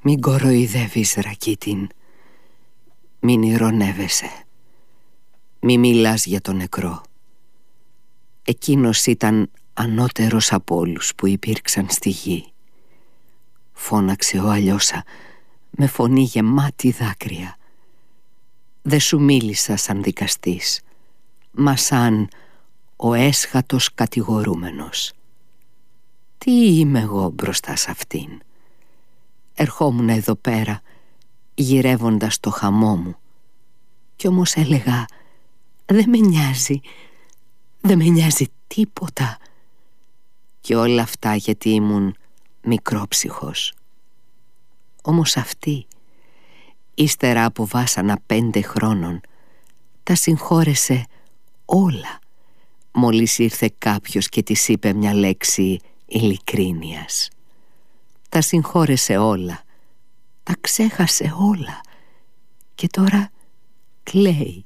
Μην κοροϊδεύεις, Ρακίτιν. Μην ειρωνεύεσαι. Μη μιλάς για τον νεκρό. Εκείνος ήταν ανώτερος από όλους που υπήρξαν στη γη. Φώναξε ο Αλιώσα με φωνή γεμάτη δάκρυα. Δε σου μίλησα σαν δικαστής, μα σαν ο έσχατος κατηγορούμενος. Τι είμαι εγώ μπροστά σ' αυτήν? Ερχόμουν εδώ πέρα γυρεύοντας το χαμό μου, κι όμως έλεγα δεν με νοιάζει, δεν με νοιάζει τίποτα. Και όλα αυτά γιατί ήμουν μικρόψυχος. Όμως αυτή, ύστερα από βάσανα 5 χρόνων, τα συγχώρεσε όλα, μόλις ήρθε κάποιος και της είπε μια λέξη ειλικρίνειας. Τα συγχώρεσε όλα, τα ξέχασε όλα και τώρα κλαίει.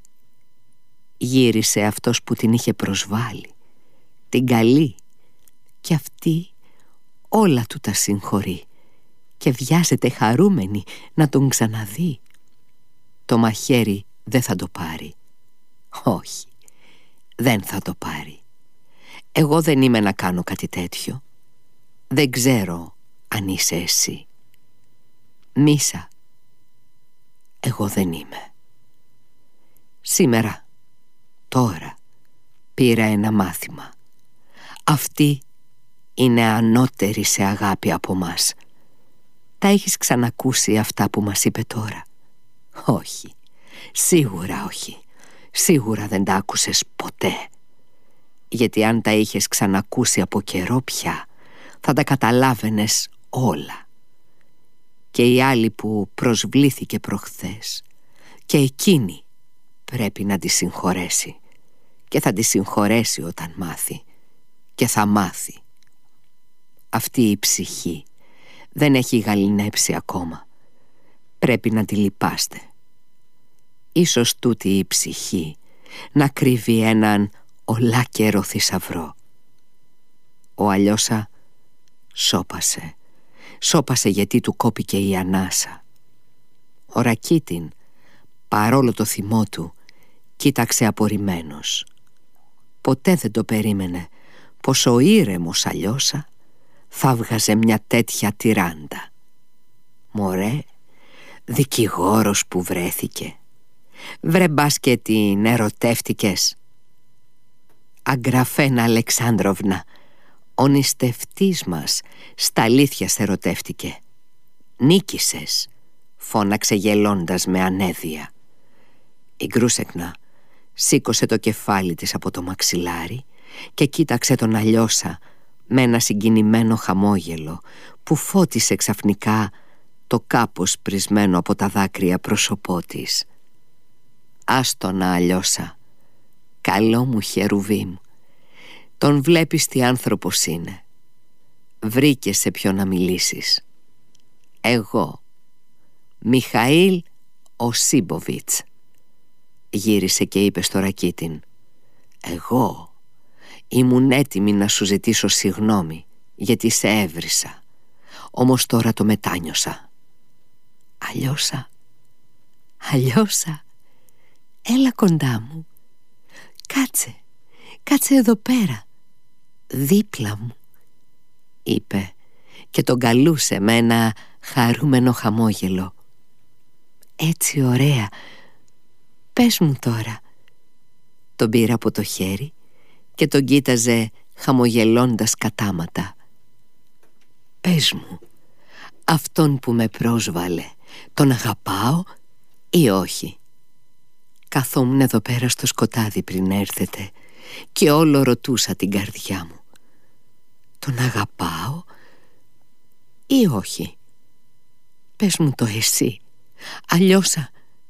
Γύρισε αυτός που την είχε προσβάλει, την καλή, και αυτή όλα του τα συγχωρεί και βιάζεται χαρούμενη να τον ξαναδεί. Το μαχαίρι δεν θα το πάρει. Όχι, δεν θα το πάρει. Εγώ δεν είμαι να κάνω κάτι τέτοιο. Δεν ξέρω αν είσαι εσύ. Μίσα, εγώ δεν είμαι. Σήμερα, τώρα, πήρα ένα μάθημα. Αυτή είναι ανώτερη σε αγάπη από μας. Τα έχεις ξανακούσει αυτά που μας είπε τώρα? Όχι, σίγουρα όχι. Σίγουρα δεν τα άκουσες ποτέ. Γιατί αν τα είχες ξανακούσει από καιρό πια, θα τα καταλάβαινες όλα. Και η άλλη που προσβλήθηκε προχθές, και εκείνη πρέπει να τη συγχωρέσει. Και θα τη συγχωρέσει όταν μάθει. Και θα μάθει. Αυτή η ψυχή δεν έχει γαληνέψει ακόμα. Πρέπει να τη λυπάστε. Ίσως τούτη η ψυχή να κρύβει έναν ολάκερο θησαυρό. Ο Αλιώσα σώπασε. Σώπασε γιατί του κόπηκε η ανάσα. Ο Ρακίτιν, παρόλο το θυμό του, κοίταξε απορριμμένος. Ποτέ δεν το περίμενε πως ο ήρεμος Αλιώσα θα βγάζε μια τέτοια τυράντα. Μωρέ, δικηγόρος που βρέθηκε. Βρε μπας και την ερωτεύτηκες? Αγκραφένα Αλεξάνδροβνα, ο νηστευτής μας στα αλήθεια σε ερωτεύτηκε. Νίκησες, φώναξε γελώντας με ανέδεια. Η Γκρούσεκνα σήκωσε το κεφάλι της από το μαξιλάρι και κοίταξε τον Αλιώσα με ένα συγκινημένο χαμόγελο που φώτισε ξαφνικά το κάπως πρισμένο από τα δάκρυα πρόσωπό της. «Άστονα, Αλιώσα, καλό μου Χερουβίμ, τον βλέπεις τι άνθρωπος είναι. Βρήκε σε ποιο να μιλήσεις. Εγώ, Μιχαήλ Οσίμποβιτς», γύρισε και είπε στο Ρακίτιν. «Εγώ ήμουν έτοιμη να σου ζητήσω συγγνώμη γιατί σε έβρισα. Όμως τώρα το μετάνιωσα. Αλιώσα, Αλιώσα, έλα κοντά μου. Κάτσε εδώ πέρα, δίπλα μου», είπε και τον καλούσε με ένα χαρούμενο χαμόγελο. «Έτσι ωραία, πες μου τώρα». Τον πήρα από το χέρι και τον κοίταζε χαμογελώντας κατάματα. «Πες μου, αυτόν που με πρόσβαλε, τον αγαπάω ή όχι?» Καθόμουν εδώ πέρα στο σκοτάδι πριν έρθετε και όλο ρωτούσα την καρδιά μου. Τον αγαπάω ή όχι? Πες μου το εσύ, Αλιώσα,